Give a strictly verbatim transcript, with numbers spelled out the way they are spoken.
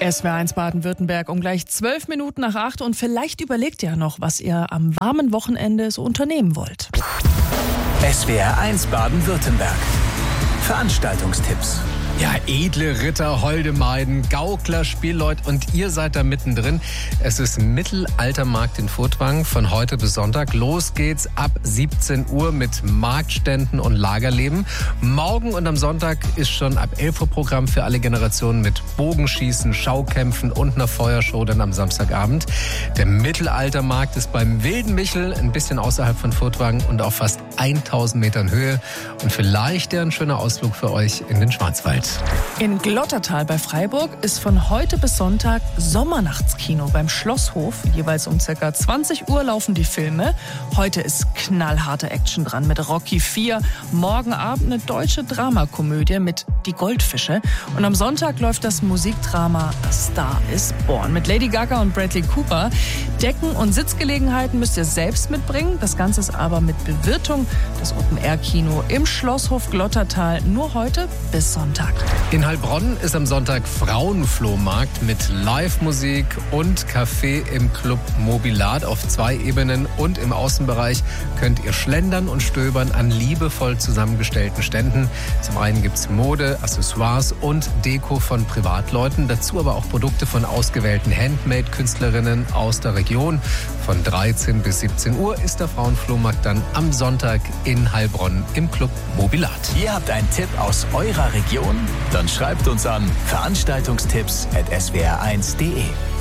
S W R eins Baden-Württemberg um gleich zwölf Minuten nach acht und vielleicht überlegt ihr noch, was ihr am warmen Wochenende so unternehmen wollt. S W R eins Baden-Württemberg. Veranstaltungstipps. Ja, edle Ritter, holde Maiden, Gaukler, Spielleut und ihr seid da mittendrin. Es ist Mittelaltermarkt in Furtwangen von heute bis Sonntag. Los geht's ab siebzehn Uhr mit Marktständen und Lagerleben. Morgen und am Sonntag ist schon ab elf Uhr Programm für alle Generationen mit Bogenschießen, Schaukämpfen und einer Feuershow dann am Samstagabend. Der Mittelaltermarkt ist beim Wilden Michel, ein bisschen außerhalb von Furtwangen und auf fast tausend Metern Höhe. Und vielleicht ja ein schöner Ausflug für euch in den Schwarzwald. In Glottertal bei Freiburg ist von heute bis Sonntag Sommernachtskino beim Schlosshof. Jeweils um ca. zwanzig Uhr laufen die Filme. Heute ist knallharte Action dran mit Rocky vier. Morgen Abend eine deutsche Dramakomödie mit Die Goldfische. Und am Sonntag läuft das Musikdrama A Star is Born mit Lady Gaga und Bradley Cooper. Decken und Sitzgelegenheiten müsst ihr selbst mitbringen. Das Ganze ist aber mit Bewirtung. Das Open-Air-Kino im Schlosshof Glottertal nur heute bis Sonntag. In Heilbronn ist am Sonntag Frauenflohmarkt mit Live-Musik und Café im Club Mobilat auf zwei Ebenen. Und im Außenbereich könnt ihr schlendern und stöbern an liebevoll zusammengestellten Ständen. Zum einen gibt es Mode, Accessoires und Deko von Privatleuten. Dazu aber auch Produkte von ausgewählten Handmade-Künstlerinnen aus der Region. Von dreizehn bis siebzehn Uhr ist der Frauenflohmarkt dann am Sonntag in Heilbronn im Club Mobilat. Ihr habt einen Tipp aus eurer Region? Dann schreibt uns an veranstaltungstipps at s w r eins punkt d e.